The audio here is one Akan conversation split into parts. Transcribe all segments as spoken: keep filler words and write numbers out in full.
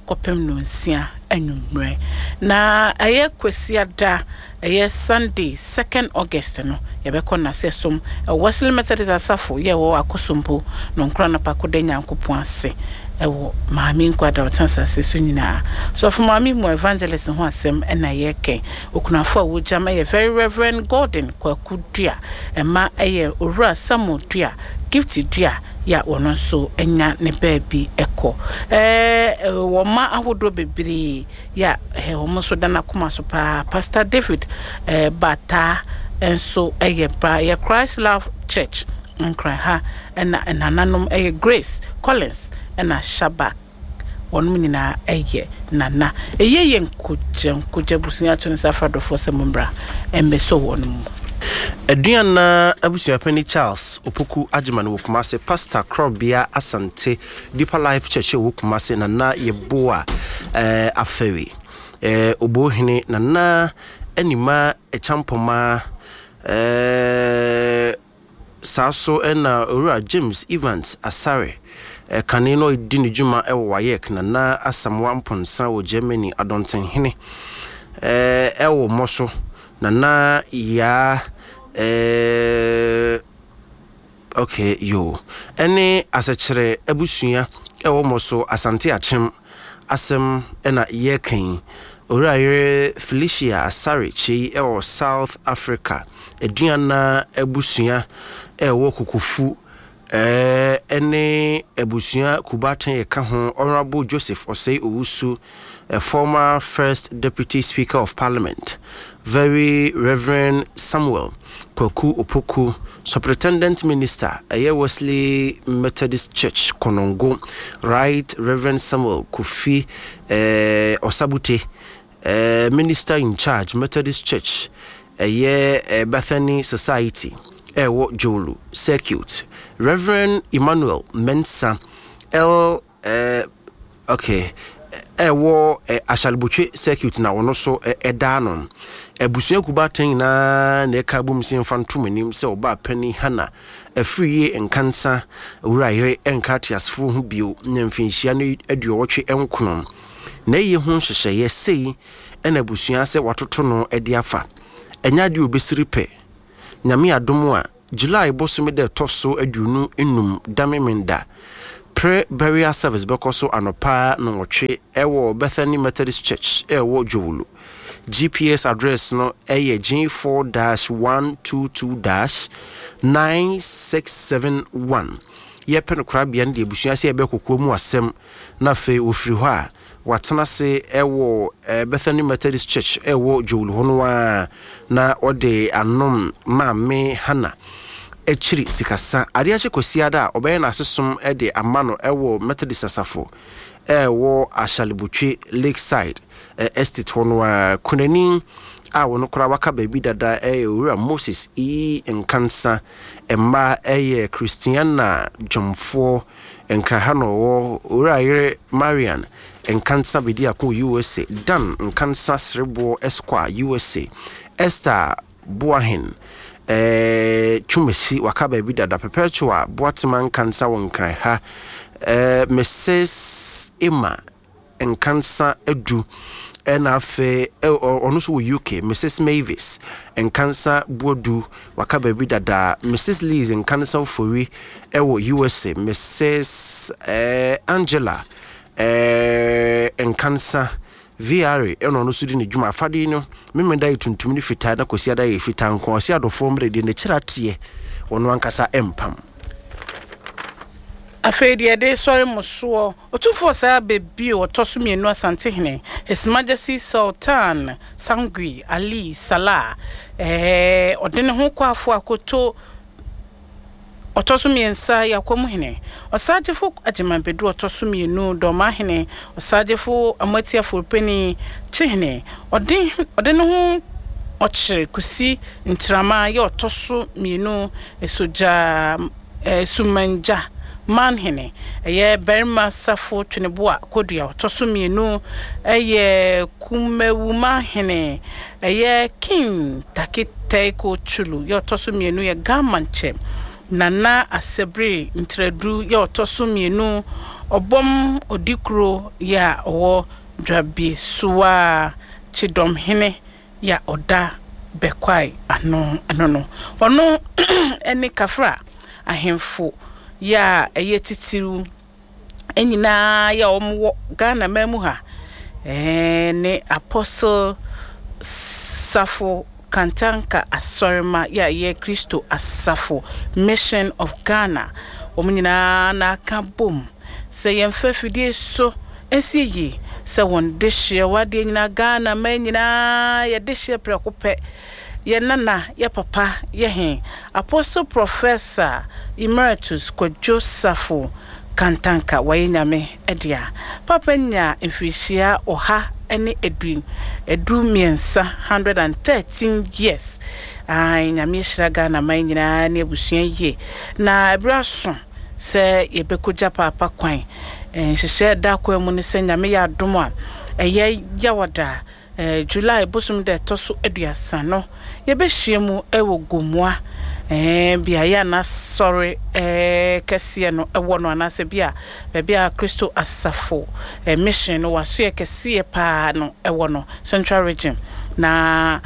kopem no nsia anwumre na aye kwesiada aye Sunday second August no yebekọ na sesom Wesley Methodist asafo ye wo akosompo no nkra na pakode nyankopon ase ewo maami nkwada otansa seso nyina so for maami mo evangelist ho asem na ye ken okunafo wo jama ye very reverend Gordon Kwakudua ema eye owura Samodua gift dua ya wono so enya ne baabi eko eh wo ma ahodo bebiri ya he homo so dana kuma so pa Pastor David eh bata enso eye pra ye Christ Love Church nkra ha na nananom eye Grace Collins na Shabak wonu nyina eye nana eye ye nkuje nkuje busunya to nsafado fo semumbra embeso wonu mu Eduana abusuapani Charles Opoku Agyeman wo Kumase Pastor Krobia Asante Deeper Life Church wo Kumase na na yeboa eh afewi eh obohene na na anima echampoma eh saso ena Owura James Evans Asare eh kanino idini juma ewo wayek na na asamwamponsa wo Germany adonten hene eh ewo moso na na ya eh okay yo ene asechere abusua ewo moso Asante Achem asem ena yekan Owura Felicia Asare chi ewo South Africa eduana abusua ewo kukufu eh ene abusua kubaten yeka ho Honorable Joseph Osei Owusu, a former first deputy speaker of parliament, very Reverend Samuel Kwaku Opoku, Superintendent Minister, Aye Wesley Methodist Church, Konongo, Right Reverend Samuel Kofi eh, Osabute, eh, Minister in charge, Methodist Church, Aye eh, Bethany Society, Ewo Jolu, Circuit, Reverend Emmanuel Mensa, L, eh, okay, Ewo eh, Ashalbuche Circuit na wono so eh, edanon. Ebusua kubaten na na kabum sin fantum nim se oba pani hana afriye enkansa wuraire enkatiasfo hu bio nyamfinhia no aduowotwe enkono na ye hu hyehyɛ ye sei ena ebusua se watoto no ede afa enya de obesiripe nyame adom a July bosom de toso aduonu enum damemenda prayer burial service bekoso anopa no wotwe ewo Bethany Methodist Church ewo Jowulu. G P S address no eye G four dash one two two dash nine six seven one. Ye pen krabia ndi ebusua se ebe kokko mu asem na fe ofiri ho a watena se ewo Bethany Methodist Church ewo Jowulu hono wa na ode anom maame Hana echiri sikasa ade ache kosiada obaye na asesom ede amano ewo Methodist asafo ewo Ashalibutwe Lakeside eh, estate hono wa kunani a wono kora waka baby dada eh Owura Moses e enkansa emma eh Christiana Jomfo enkahano wo Owura Marian enkansa bidi akon U S A Dan enkansa Srebo Esquire U S A Esther Boahin eh Chumesi waka baby dada perpetua Boatman kansa wonkran ha eh Missus Emma enkansa edu ena fe ono so U K Missus Mavis enkansa bodu waka baby dada Missus Liz enkansa fori ewo U S A Missus eh Angela eh enkansa V R eno no so di ne dwuma afade no memenda yituntum ni fita na kosi ada ye fita nko osi adofo mre de ne kirate wono ankasa empam afedia de sorry muso otufo sa bebi otoso mienu Asante hene His Majesty Sultan Sangui Ali Salah eh odene ho kwafo akoto otoso miensa yakomu hene osajefo Agyeman bedu otoso mienu doma hene osajefo amatia fulpeni chihene odin odene ho ochire kusi ntrama ya otoso mienu esoja esumanja man hene eye berma safo twineboa kodua otoso mienu eye kumewuma hene eye king takiteko chulu ya otoso mienu ya gamanche Nana Asebre Ntredu ya otoso mienu obom odikro ya owo dwabi suwa chidom hene ya oda bekwai ano ano no ono eni kafra ahemfo ya eye titiru enyina ya omwo Ghana memu ha eh ne apostle Safo Kantanka Asorima ya ye Kristo Asafo Mission of Ghana omunyina na kabom se yemfa fidie so esiyi se won dehye wade nyina Ghana manyina ye dehye prekope ye nana ye papa ye he Apostle Professor Emeritus Kojo Safo Kantanka waynyame edia papa nya mfirihia oha ene edwin edru miensa one hundred thirteen years ai nyame hira Ghana manyina na ebusua ye na ebraso se yebekoja papa kwan eh hyehyɛ da kwa mu ne se nyame ya adom a eye yawada eh July bosum de toso aduasa no yebehye mu ewo gomua eh bia ya na sorry eh kese no ewo no anase bia bia Kristo Asafo eh mission no waso ye kese pa no ewo no Central Region na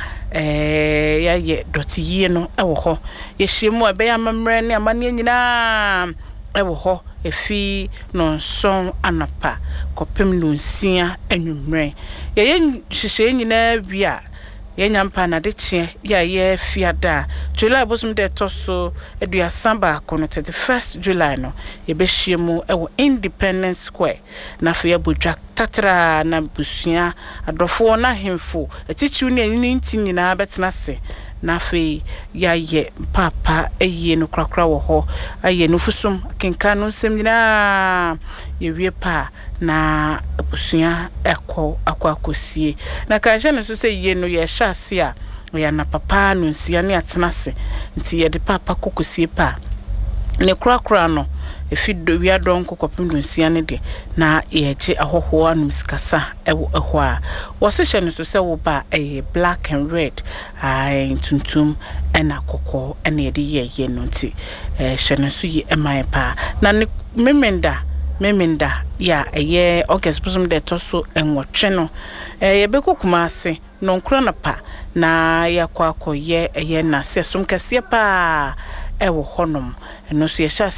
eh ya ye dotiye no ewo ho ye hye mu ebe ya mamre ne amane nyina ewo ho efi no son anapa kopem no nsia anwumre ye ye hyehyɛ nyina bia ye nyampa na de chie ya ye fiada July bosum de toso aduasa ba kono thirty-first July no ye be hyiemu ewo Independence Square na fa ye bodwa tatra na busua adofo na hemfo atichiu ne ani nti nyina betena se na fe ya ye papa eye no krakra wo ho aye no fusum kenka no nsem nyina ye wie pa na busua ekọ akọ akosie na ka je no so se ye no ye hyase a ya na papa no nsia ne atena se nti ye de papa kokosie pa ne krakra no efi do wi adon kokopem do nsia ne de na ye gye ahoho anum sikasa ewo eho a wo se hye no so se wo ba eh black and red ai tuntum ena kokko ena ye de ye ye no nti eh hye no so yi emai pa na ne memenda memenda ya eye August bosum de toso enwotwe no eh ye be kokuma ase no nkro na pa na ya kwa akoye eye na se som kase pa ewo honom eno so ye